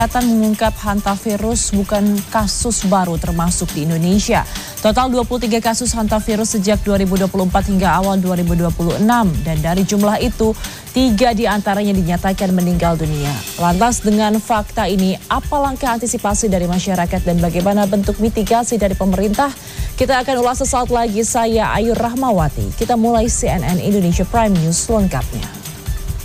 Kesehatan mengungkap hantavirus bukan kasus baru termasuk di Indonesia. Total 23 kasus hantavirus sejak 2024 hingga awal 2026. Dan dari jumlah itu, 3 diantaranya dinyatakan meninggal dunia. Lantas dengan fakta ini, apa langkah antisipasi dari masyarakat dan bagaimana bentuk mitigasi dari pemerintah? Kita akan ulas sesaat lagi. Saya Ayu Rahmawati. Kita mulai CNN Indonesia Prime News lengkapnya.